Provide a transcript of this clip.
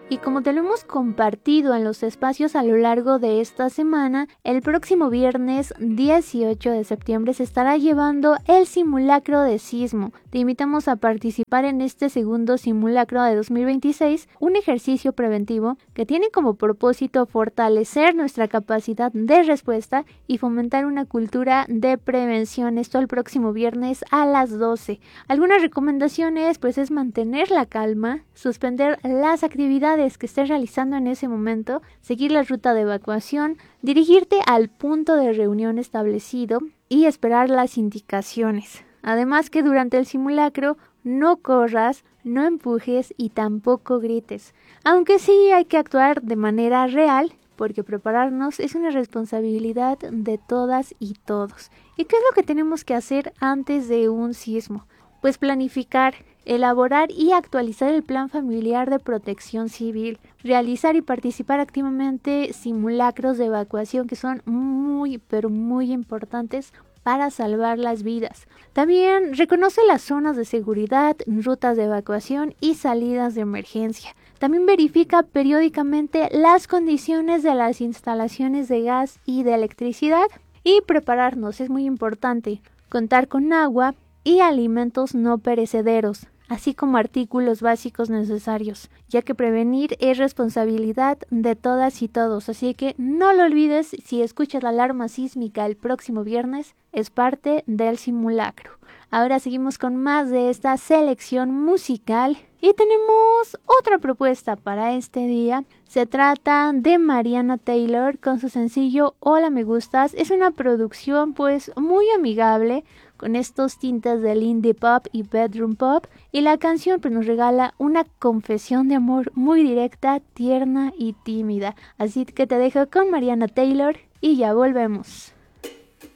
Y como te lo hemos compartido en los espacios a lo largo de esta semana, el próximo viernes 18 de septiembre se estará llevando el simulacro de sismo. Te invitamos a participar en este segundo simulacro de 2026, un ejercicio preventivo que tiene como propósito fortalecer nuestra capacidad de respuesta y fomentar una cultura de prevención. Esto el próximo viernes a las 12. Algunas recomendaciones pues es mantener la calma, suspender las actividades que estés realizando en ese momento, seguir la ruta de evacuación, dirigirte al punto de reunión establecido y esperar las indicaciones. Además que durante el simulacro no corras, no empujes y tampoco grites. Aunque sí hay que actuar de manera real, porque prepararnos es una responsabilidad de todas y todos. ¿Y qué es lo que tenemos que hacer antes de un sismo? Pues planificar, elaborar y actualizar el plan familiar de protección civil, realizar y participar activamente simulacros de evacuación que son muy, pero muy importantes para salvar las vidas. También reconoce las zonas de seguridad, rutas de evacuación y salidas de emergencia. También verifica periódicamente las condiciones de las instalaciones de gas y de electricidad. Y prepararnos es muy importante. Contar con agua y alimentos no perecederos, así como artículos básicos necesarios, ya que prevenir es responsabilidad de todas y todos, así que no lo olvides. Si escuchas la alarma sísmica el próximo viernes, es parte del simulacro. Ahora seguimos con más de esta selección musical y tenemos otra propuesta para este día. Se trata de Mariana Taylor con su sencillo Hola me gustas. Es una producción pues muy amigable con estos tintes del indie pop y bedroom pop, y la canción pues nos regala una confesión de amor muy directa, tierna y tímida. Así que te dejo con Mariana Taylor y ya volvemos.